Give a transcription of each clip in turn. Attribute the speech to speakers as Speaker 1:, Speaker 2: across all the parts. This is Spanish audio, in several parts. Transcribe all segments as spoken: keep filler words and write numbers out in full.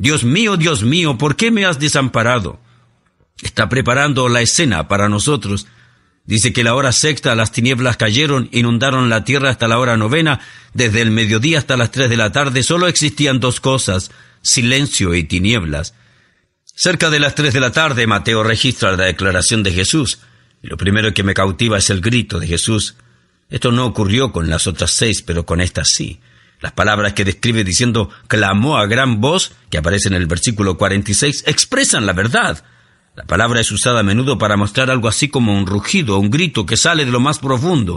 Speaker 1: Dios mío, Dios mío, ¿por qué me has desamparado? Está preparando la escena para nosotros. Dice que a la hora sexta las tinieblas cayeron, inundaron la tierra hasta la hora novena. Desde el mediodía hasta las tres de la tarde solo existían dos cosas: silencio y tinieblas. Cerca de las tres de la tarde, Mateo registra la declaración de Jesús. Y lo primero que me cautiva es el grito de Jesús. Esto no ocurrió con las otras seis, pero con esta sí. Las palabras que describe diciendo clamó a gran voz, que aparece en el versículo cuarenta y seis, expresan la verdad. La palabra es usada a menudo para mostrar algo así como un rugido, un grito que sale de lo más profundo.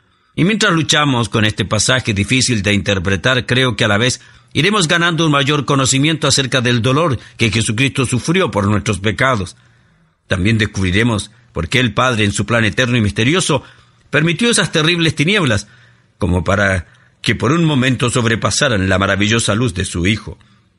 Speaker 1: Y mientras luchamos con este pasaje difícil de interpretar, creo que a la vez iremos ganando un mayor conocimiento acerca del dolor que Jesucristo sufrió por nuestros pecados. También descubriremos por qué el Padre, en su plan eterno y misterioso, permitió esas terribles tinieblas, como para que por un momento sobrepasaran la maravillosa luz de su Hijo.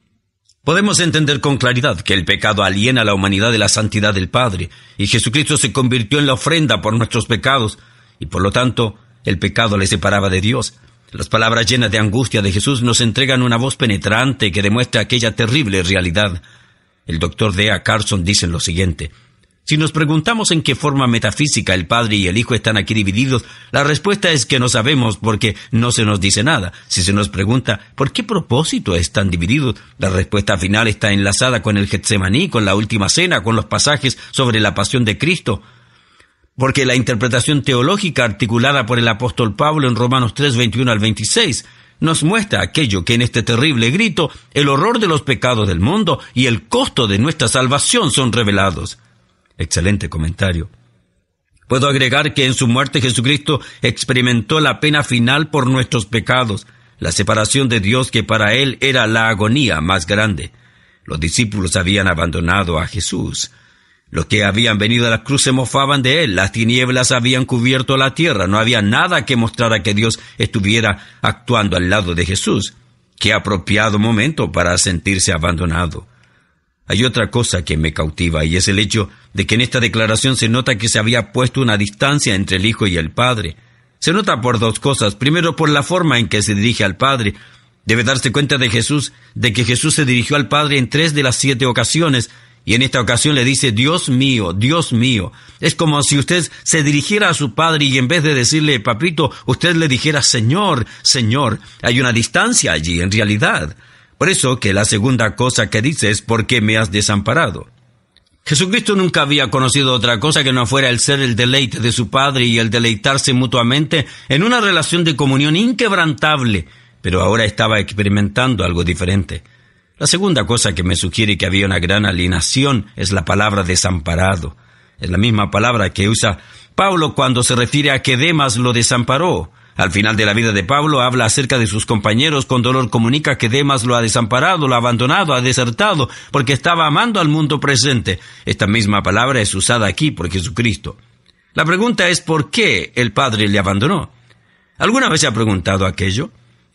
Speaker 1: Podemos entender con claridad que el pecado aliena a la humanidad de la santidad del Padre, y Jesucristo se convirtió en la ofrenda por nuestros pecados, y por lo tanto, el pecado le separaba de Dios. Las palabras llenas de angustia de Jesús nos entregan una voz penetrante que demuestra aquella terrible realidad. El doctor D A Carson dice lo siguiente: si nos preguntamos en qué forma metafísica el Padre y el Hijo están aquí divididos, la respuesta es que no sabemos porque no se nos dice nada. Si se nos pregunta ¿por qué propósito están divididos?, la respuesta final está enlazada con el Getsemaní, con la Última Cena, con los pasajes sobre la pasión de Cristo. Porque la interpretación teológica articulada por el apóstol Pablo en Romanos tres, veintiuno al veintiséis, nos muestra aquello que en este terrible grito, el horror de los pecados del mundo y el costo de nuestra salvación son revelados. Excelente comentario. Puedo agregar que en su muerte Jesucristo experimentó la pena final por nuestros pecados, la separación de Dios que para él era la agonía más grande. Los discípulos habían abandonado a Jesús. Los que habían venido a la cruz se mofaban de él. Las tinieblas habían cubierto la tierra. No había nada que mostrara que Dios estuviera actuando al lado de Jesús. Qué apropiado momento para sentirse abandonado. Hay otra cosa que me cautiva, y es el hecho de que en esta declaración se nota que se había puesto una distancia entre el Hijo y el Padre. Se nota por dos cosas. Primero, por la forma en que se dirige al Padre. Debe darse cuenta de Jesús, de que Jesús se dirigió al Padre en tres de las siete ocasiones, y en esta ocasión le dice, Dios mío, Dios mío. Es como si usted se dirigiera a su Padre y en vez de decirle, papito, usted le dijera, Señor, Señor. Hay una distancia allí, en realidad. Por eso que la segunda cosa que dice es, ¿por qué me has desamparado? Jesucristo nunca había conocido otra cosa que no fuera el ser el deleite de su Padre y el deleitarse mutuamente en una relación de comunión inquebrantable, pero ahora estaba experimentando algo diferente. La segunda cosa que me sugiere que había una gran alienación es la palabra desamparado. Es la misma palabra que usa Pablo cuando se refiere a que Demas lo desamparó. Al final de la vida de Pablo habla acerca de sus compañeros, con dolor comunica que Demas lo ha desamparado, lo ha abandonado, ha desertado, porque estaba amando al mundo presente. Esta misma palabra es usada aquí por Jesucristo. La pregunta es ¿por qué el Padre le abandonó? ¿Alguna vez se ha preguntado aquello?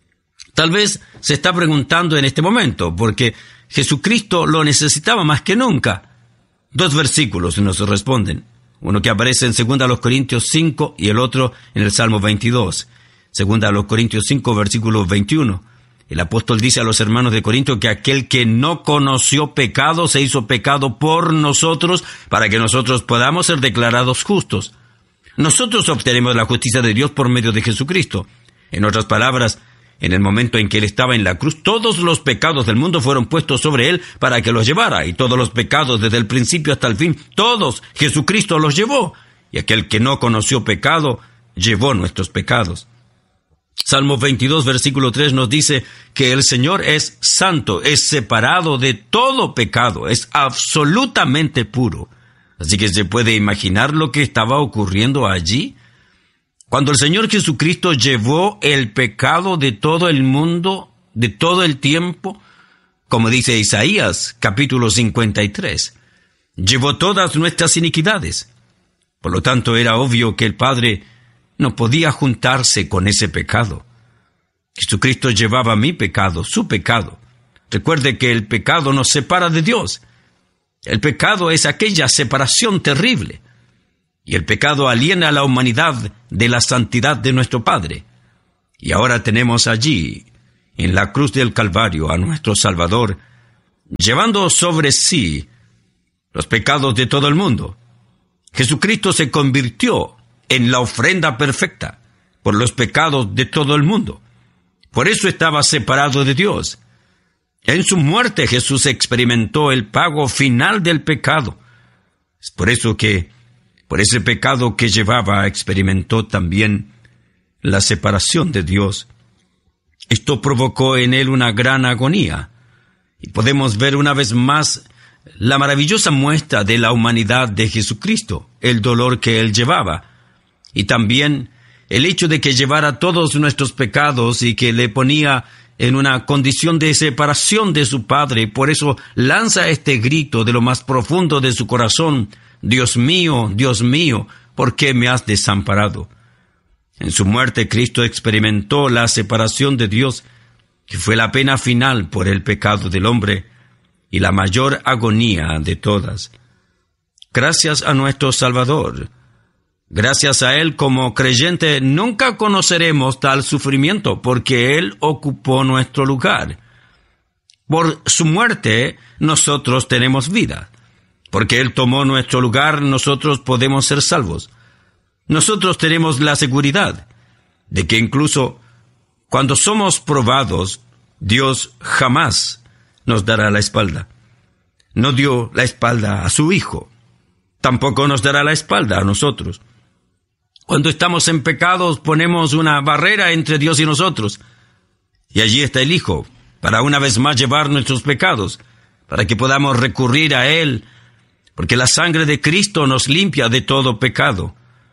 Speaker 1: Tal vez se está preguntando en este momento, porque Jesucristo lo necesitaba más que nunca. Dos versículos nos responden. Uno que aparece en segunda Corintios cinco y el otro en el Salmo veintidós. segunda Corintios cinco, versículo veintiuno. El apóstol dice a los hermanos de Corinto que aquel que no conoció pecado se hizo pecado por nosotros para que nosotros podamos ser declarados justos. Nosotros obtenemos la justicia de Dios por medio de Jesucristo. En otras palabras, en el momento en que Él estaba en la cruz, todos los pecados del mundo fueron puestos sobre Él para que los llevara, y todos los pecados desde el principio hasta el fin, todos, Jesucristo los llevó, y aquel que no conoció pecado, llevó nuestros pecados. Salmo veintidós, versículo tres nos dice que el Señor es santo, es separado de todo pecado, es absolutamente puro. Así que se puede imaginar lo que estaba ocurriendo allí. Cuando el Señor Jesucristo llevó el pecado de todo el mundo, de todo el tiempo, como dice Isaías, capítulo cincuenta y tres, llevó todas nuestras iniquidades. Por lo tanto, era obvio que el Padre no podía juntarse con ese pecado. Jesucristo llevaba mi pecado, su pecado. Recuerde que el pecado nos separa de Dios. El pecado es aquella separación terrible. Y el pecado aliena a la humanidad de la santidad de nuestro Padre. Y ahora tenemos allí, en la cruz del Calvario, a nuestro Salvador, llevando sobre sí los pecados de todo el mundo. Jesucristo se convirtió en la ofrenda perfecta por los pecados de todo el mundo. Por eso estaba separado de Dios. En su muerte Jesús experimentó el pago final del pecado. Es por eso que, por ese pecado que llevaba, experimentó también la separación de Dios. Esto provocó en él una gran agonía. Y podemos ver una vez más la maravillosa muestra de la humanidad de Jesucristo, el dolor que él llevaba. Y también el hecho de que llevara todos nuestros pecados y que le ponía en una condición de separación de su Padre. Por eso lanza este grito de lo más profundo de su corazón: Dios mío, Dios mío, ¿por qué me has desamparado? En su muerte Cristo experimentó la separación de Dios, que fue la pena final por el pecado del hombre y la mayor agonía de todas. Gracias a nuestro Salvador, gracias a Él, como creyente nunca conoceremos tal sufrimiento, porque Él ocupó nuestro lugar. Por su muerte nosotros tenemos vida. Porque Él tomó nuestro lugar, nosotros podemos ser salvos. Nosotros tenemos la seguridad de que incluso cuando somos probados, Dios jamás nos dará la espalda. No dio la espalda a su Hijo. Tampoco nos dará la espalda a nosotros. Cuando estamos en pecados, ponemos una barrera entre Dios y nosotros. Y allí está el Hijo, para una vez más llevar nuestros pecados, para que podamos recurrir a Él, porque la sangre de Cristo nos limpia de todo pecado.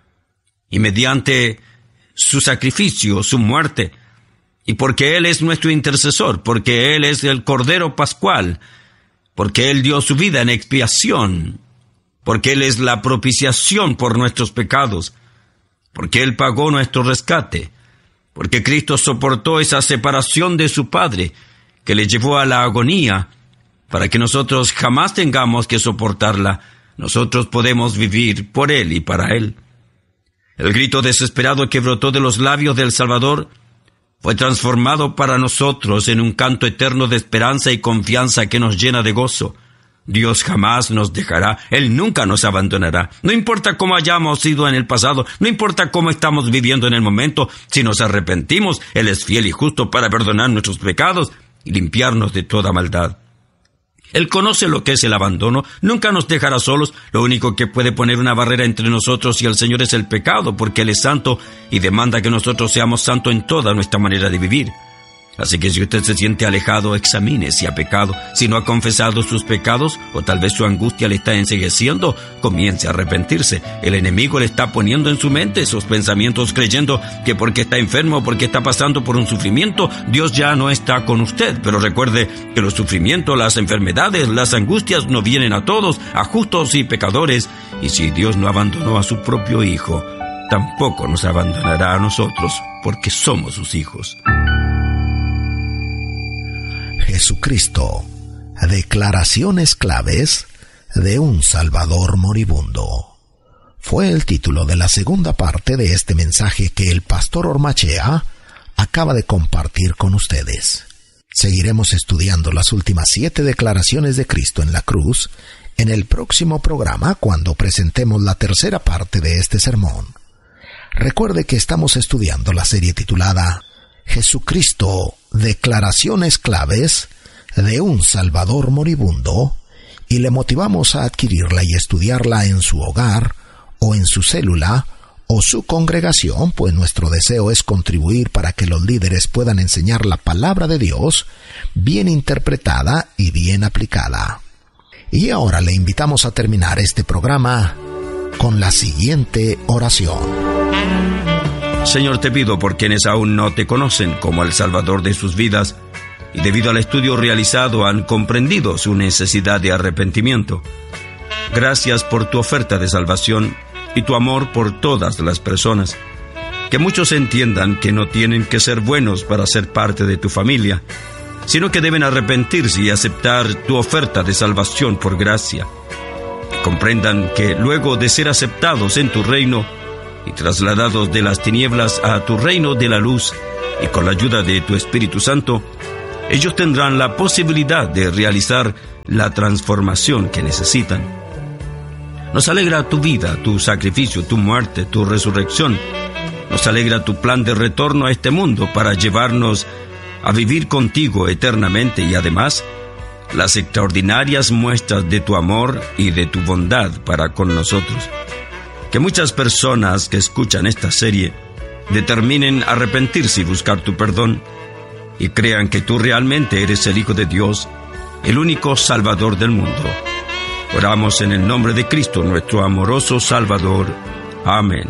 Speaker 1: Y mediante su sacrificio, su muerte, y porque Él es nuestro intercesor, porque Él es el Cordero Pascual, porque Él dio su vida en expiación, porque Él es la propiciación por nuestros pecados, porque Él pagó nuestro rescate, porque Cristo soportó esa separación de su Padre, que le llevó a la agonía, para que nosotros jamás tengamos que soportarla. Nosotros podemos vivir por Él y para Él. El grito desesperado que brotó de los labios del Salvador fue transformado para nosotros en un canto eterno de esperanza y confianza que nos llena de gozo. Dios jamás nos dejará, Él nunca nos abandonará. No importa cómo hayamos sido en el pasado, no importa cómo estamos viviendo en el momento, si nos arrepentimos, Él es fiel y justo para perdonar nuestros pecados y limpiarnos de toda maldad. Él conoce lo que es el abandono, nunca nos dejará solos. Lo único que puede poner una barrera entre nosotros y el Señor es el pecado, porque Él es santo y demanda que nosotros seamos santos en toda nuestra manera de vivir. Así que si usted se siente alejado, examine si ha pecado. Si no ha confesado sus pecados, o tal vez su angustia le está encegueciendo, comience a arrepentirse. El enemigo le está poniendo en su mente esos pensamientos, creyendo que porque está enfermo, porque está pasando por un sufrimiento, Dios ya no está con usted. Pero recuerde que los sufrimientos, las enfermedades, las angustias no vienen a todos, a justos y pecadores. Y si Dios no abandonó a su propio Hijo, tampoco nos abandonará a nosotros, porque somos sus hijos.
Speaker 2: Jesucristo, declaraciones claves de un Salvador moribundo. Fue el título de la segunda parte de este mensaje que el pastor Ormachea acaba de compartir con ustedes. Seguiremos estudiando las últimas siete declaraciones de Cristo en la cruz en el próximo programa, cuando presentemos la tercera parte de este sermón. Recuerde que estamos estudiando la serie titulada Jesucristo, declaraciones claves de un Salvador moribundo, y le motivamos a adquirirla y estudiarla en su hogar o en su célula o su congregación, pues nuestro deseo es contribuir para que los líderes puedan enseñar la palabra de Dios bien interpretada y bien aplicada. Y ahora le invitamos a terminar este programa con la siguiente oración.
Speaker 1: Señor, te pido por quienes aún no te conocen como el Salvador de sus vidas y debido al estudio realizado han comprendido su necesidad de arrepentimiento. Gracias por tu oferta de salvación y tu amor por todas las personas. Que muchos entiendan que no tienen que ser buenos para ser parte de tu familia, sino que deben arrepentirse y aceptar tu oferta de salvación por gracia. Que comprendan que luego de ser aceptados en tu reino y trasladados de las tinieblas a tu reino de la luz, y con la ayuda de tu Espíritu Santo, ellos tendrán la posibilidad de realizar la transformación que necesitan. Nos alegra tu vida, tu sacrificio, tu muerte, tu resurrección. Nos alegra tu plan de retorno a este mundo para llevarnos a vivir contigo eternamente y además las extraordinarias muestras de tu amor y de tu bondad para con nosotros. Que muchas personas que escuchan esta serie determinen arrepentirse y buscar tu perdón y crean que tú realmente eres el Hijo de Dios, el único Salvador del mundo. Oramos en el nombre de Cristo, nuestro amoroso Salvador. Amén.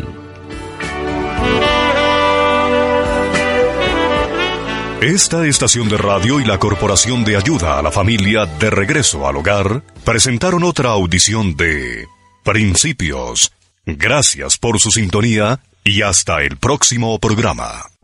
Speaker 3: Esta estación de radio y la Corporación de Ayuda a la Familia de Regreso al Hogar presentaron otra audición de Principios. Gracias por su sintonía y hasta el próximo programa.